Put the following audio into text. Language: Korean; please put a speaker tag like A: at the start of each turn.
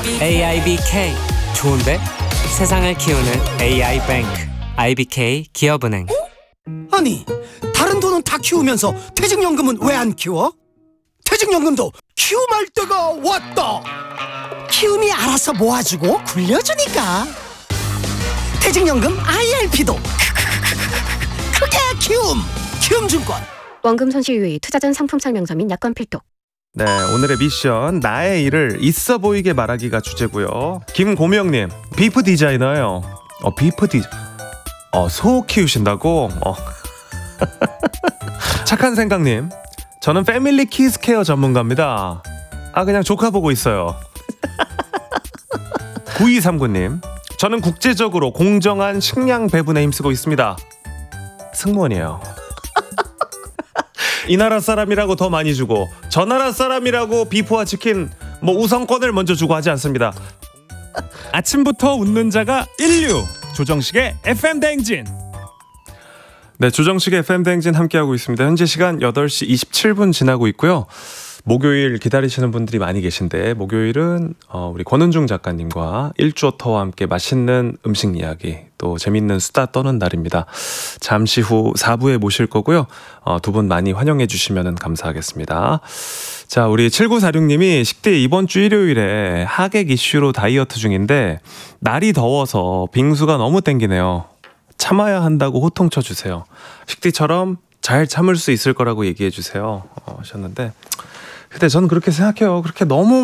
A: AIBK 좋은데? 세상을 키우는 AI뱅크 IBK 기업은행.
B: 아니, 다른 돈은 다 키우면서 퇴직연금은 왜 안 키워? 퇴직연금도 키움할 때가 왔다. 키움이 알아서 모아주고 굴려주니까. 퇴직연금 IRP도 크게 키움증권.
C: 원금 손실 유의, 투자 전 상품 설명서 및 약관 필독.
D: 네, 오늘의 미션 나의 일을 있어 보이게 말하기가 주제고요. 김고명님, 비프 디자이너예요. 소 키우신다고? 착한 생각님, 저는 패밀리 키즈케어 전문가입니다. 그냥 조카 보고 있어요. 9239님, 저는 국제적으로 공정한 식량 배분에 힘쓰고 있습니다. 승무원이에요. 이 나라 사람이라고 더 많이 주고 저 나라 사람이라고 비프와 치킨 우선권을 먼저 주고 하지 않습니다.
E: 아침부터 웃는 자가 인류, 조정식의 FM 대행진.
D: 네, 조정식의 FM 대행진 함께하고 있습니다. 현재 시간 8시 27분 지나고 있고요. 목요일 기다리시는 분들이 많이 계신데, 목요일은 우리 권은중 작가님과 일주어터와 함께 맛있는 음식 이야기, 또 재밌는 수다 떠는 날입니다. 잠시 후 4부에 모실 거고요. 두 분 많이 환영해 주시면 감사하겠습니다. 자, 우리 7946님이 식대 이번 주 일요일에 하객 이슈로 다이어트 중인데 날이 더워서 빙수가 너무 땡기네요. 참아야 한다고 호통 쳐주세요. 식디처럼 잘 참을 수 있을 거라고 얘기해 주세요. 하셨는데, 근데 저는 그렇게 생각해요. 그렇게 너무